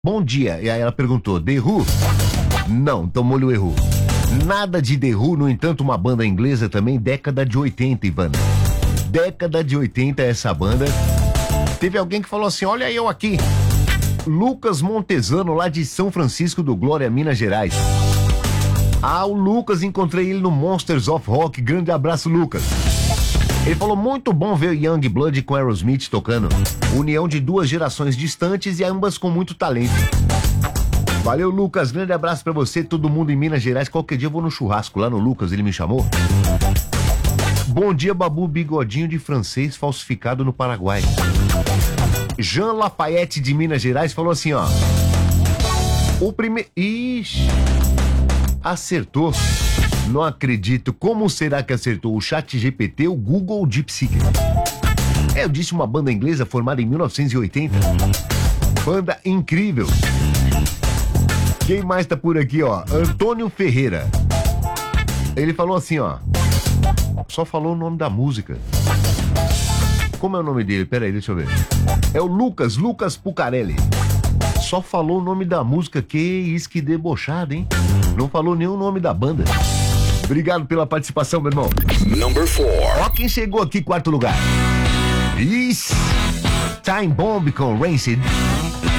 Bom dia. E aí ela perguntou, The Who? Não, tomou-lhe o erro. Nada de The Who, no entanto, uma banda inglesa também, década de 80, Ivana. Década de 80 essa banda. Teve alguém que falou assim, olha eu aqui. Lucas Montesano, lá de São Francisco do Glória, Minas Gerais. Ah, o Lucas, encontrei ele no Monsters of Rock. Grande abraço, Lucas. Ele falou, muito bom ver Youngblood com Aerosmith tocando. União de duas gerações distantes e ambas com muito talento. Valeu, Lucas. Grande abraço pra você, todo mundo em Minas Gerais. Qualquer dia eu vou no churrasco lá no Lucas, ele me chamou. Bom dia, Babu, bigodinho de francês falsificado no Paraguai. Jean Lafayette de Minas Gerais falou assim, ó. O primeiro... Ixi... Acertou. Não acredito. Como será que acertou? O ChatGPT, o Google ou o DeepSeek? Eu disse uma banda inglesa formada em 1980. Banda incrível. Quem mais tá por aqui, ó? Antônio Ferreira. Ele falou assim, ó. Só falou o nome da música. Como é o nome dele? Pera aí, deixa eu ver. É o Lucas Pucarelli. Só falou o nome da música. Que isso, que debochado, hein? Não falou nem o nome da banda. Obrigado pela participação, meu irmão. Number 4. Ó quem chegou aqui, quarto lugar. Isso. Time Bomb com Rancid.